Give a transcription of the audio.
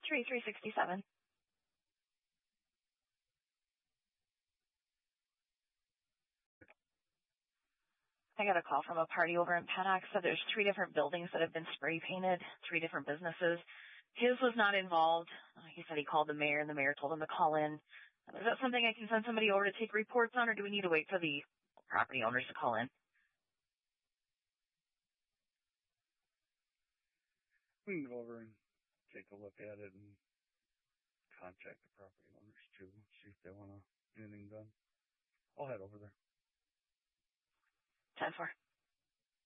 367. I got a call from a party over in Pennock. So there's 3 different buildings that have been spray painted, 3 different businesses. His was not involved. He said he called the mayor, and the mayor told him to call in. Is that something I can send somebody over to take reports on, or do we need to wait for the property owners to call in? We can go over and take a look at it and contact the property owners too, see if they want anything done. I'll head over there. 10-4.